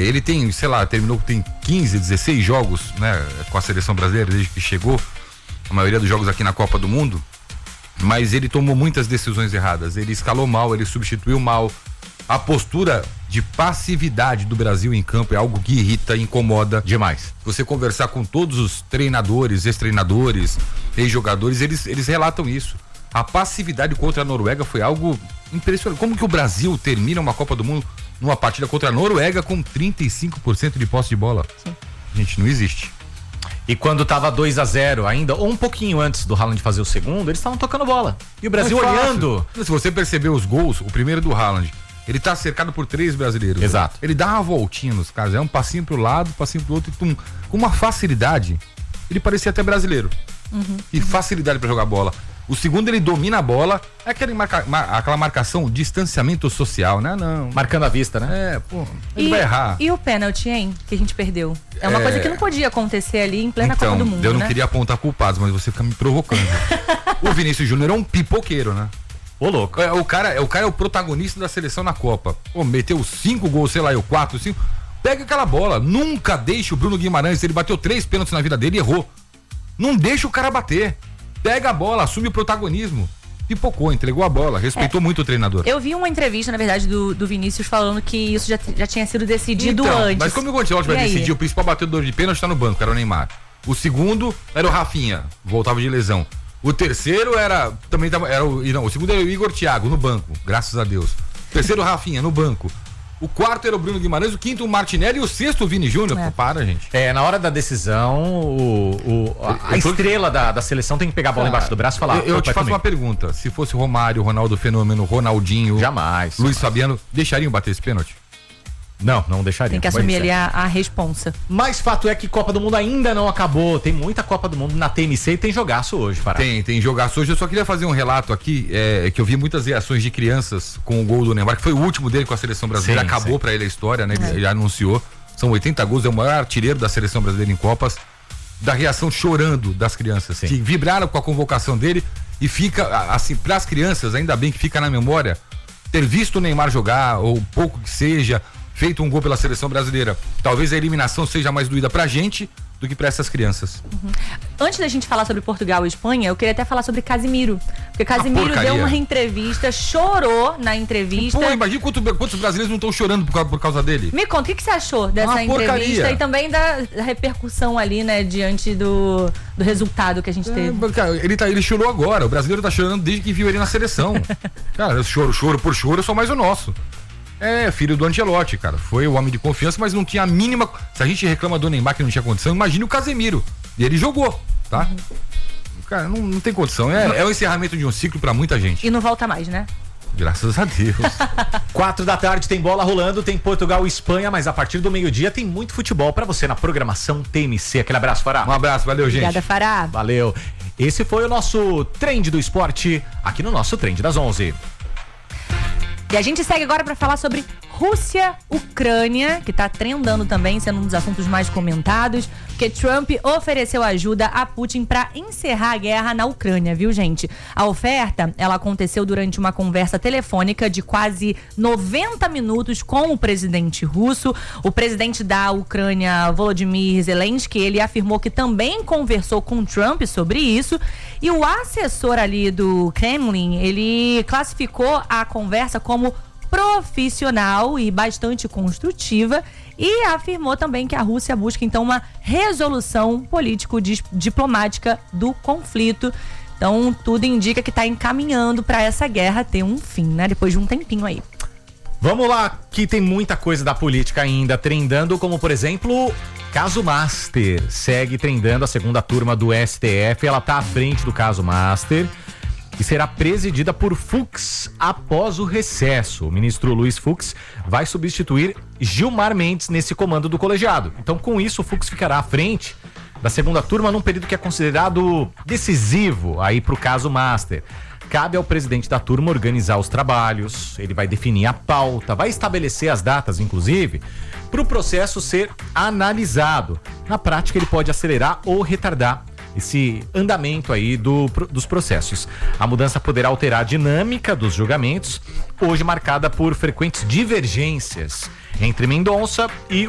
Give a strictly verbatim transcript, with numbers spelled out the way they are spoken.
ele tem, sei lá, terminou, tem quinze, dezesseis jogos, né, com a seleção brasileira desde que chegou, a maioria dos jogos aqui na Copa do Mundo, mas ele tomou muitas decisões erradas, ele escalou mal, ele substituiu mal. A postura de passividade do Brasil em campo é algo que irrita e incomoda demais. Você conversar com todos os treinadores, ex-treinadores, ex-jogadores, eles, eles relatam isso. A passividade contra a Noruega foi algo impressionante. Como que o Brasil termina uma Copa do Mundo numa partida contra a Noruega com trinta e cinco por cento de posse de bola? Sim. Gente, não existe. E quando tava dois a zero ainda, ou um pouquinho antes do Haaland fazer o segundo, eles estavam tocando bola. E o Brasil olhando. Se você perceber os gols, o primeiro do Haaland, ele tá cercado por três brasileiros. Exato. Ele dá uma voltinha nos caras, é um passinho pro lado, passinho pro outro, e tum, com uma facilidade. Ele parecia até brasileiro. Uhum, e uhum. facilidade pra jogar bola. O segundo, ele domina a bola, é aquela, marca, mar, aquela marcação, distanciamento social, né? Não. Marcando a vista, né? É, pô, ele e, vai errar. E o pênalti, hein? Que a gente perdeu. É uma é... coisa que não podia acontecer ali em plena então, Copa do Mundo, eu não né? queria apontar culpados, mas você fica me provocando. O Vinícius Júnior é um pipoqueiro, né? Ô, louco. É, o, cara, o cara é o protagonista da seleção na Copa. Pô, meteu cinco gols, sei lá, eu quatro, cinco. Pega aquela bola. Nunca deixa o Bruno Guimarães, ele bateu três pênaltis na vida dele e errou. Não deixa o cara bater. Pega a bola, assume o protagonismo. Pipocou, entregou a bola, respeitou é. muito o treinador. Eu vi uma entrevista, na verdade, do, do Vinícius falando que isso já, já tinha sido decidido então, antes. Mas como o Ancelotti vai aí? decidir, o principal batedor de pênalti tá no banco, era o Neymar. O segundo era o Rafinha, voltava de lesão. O terceiro era, também tava, era o, não, o segundo era o Igor Thiago, no banco, graças a Deus. O terceiro, o Rafinha, no banco. O quarto era o Bruno Guimarães, o quinto o Martinelli e o sexto o Vini Júnior. É. Pô, para, gente. É, na hora da decisão, o, o, a, a estrela da, da seleção tem que pegar a bola ah, embaixo do braço e falar. Eu, eu te faço uma pergunta. Se fosse o Romário, Ronaldo Fenômeno, Ronaldinho, jamais. Luiz Fabiano, deixariam bater esse pênalti? Não, não deixaria. Tem que assumir ali a, a responsa. Mas fato é que Copa do Mundo ainda não acabou. Tem muita Copa do Mundo na T M C e tem jogaço hoje, Pará. Tem, tem jogaço hoje. Eu só queria fazer um relato aqui, é, que eu vi muitas reações de crianças com o gol do Neymar, que foi o último dele com a seleção brasileira. Sim, acabou sim. pra ele a história, né? Ele é. já anunciou. São oitenta gols, é o maior artilheiro da seleção brasileira em Copas. Da reação chorando das crianças, sim. que vibraram com a convocação dele e fica, assim, pras crianças, ainda bem que fica na memória, ter visto o Neymar jogar, ou pouco que seja, feito um gol pela seleção brasileira. Talvez a eliminação seja mais doída pra gente do que pra essas crianças. Uhum. Antes da gente falar sobre Portugal e Espanha, eu queria até falar sobre Casimiro. Porque Casimiro deu uma entrevista, chorou na entrevista. Pô, imagina quanto, quantos brasileiros não estão chorando por causa, por causa dele. Me conta, o que, que você achou dessa uma entrevista porcaria. E também da, da repercussão ali, né, diante do, do resultado que a gente teve? É, cara, ele, tá, ele chorou agora, o brasileiro tá chorando desde que viu ele na seleção. Cara, choro, choro por choro, é só mais o nosso. É, filho do Ancelotti, cara. Foi o homem de confiança, mas não tinha a mínima. Se a gente reclama do Neymar que não tinha condição, imagine o Casemiro. E ele jogou, tá? Uhum. Cara, não, não tem condição. É, é o encerramento de um ciclo pra muita gente. E não volta mais, né? Graças a Deus. Quatro da tarde tem bola rolando, tem Portugal e Espanha, mas a partir do meio-dia tem muito futebol pra você na programação T M C. Aquele abraço, Fará. Um abraço, valeu, gente. Obrigada, Fará. Valeu. Esse foi o nosso Trend do Esporte, aqui no nosso Trend das onze. E a gente segue agora para falar sobre Rússia-Ucrânia, que tá trendando também, sendo um dos assuntos mais comentados, porque Trump ofereceu ajuda a Putin para encerrar a guerra na Ucrânia, viu, gente? A oferta, ela aconteceu durante uma conversa telefônica de quase noventa minutos com o presidente russo. O presidente da Ucrânia, Volodymyr Zelensky, ele afirmou que também conversou com Trump sobre isso, e o assessor ali do Kremlin, ele classificou a conversa como profissional e bastante construtiva, e afirmou também que a Rússia busca então uma resolução político-diplomática do conflito. Então tudo indica que está encaminhando para essa guerra ter um fim, né? Depois de um tempinho aí. Vamos lá, que tem muita coisa da política ainda trendando, como por exemplo, caso Master. Segue trendando a segunda turma do S T F, ela tá à frente do caso Master e será presidida por Fux após o recesso. O ministro Luiz Fux vai substituir Gilmar Mendes nesse comando do colegiado. Então, com isso, o Fux ficará à frente da segunda turma num período que é considerado decisivo aí pro caso Master. Cabe ao presidente da turma organizar os trabalhos, ele vai definir a pauta, vai estabelecer as datas, inclusive, para o processo ser analisado. Na prática, ele pode acelerar ou retardar esse andamento aí do, dos processos. A mudança poderá alterar a dinâmica dos julgamentos, hoje marcada por frequentes divergências entre Mendonça e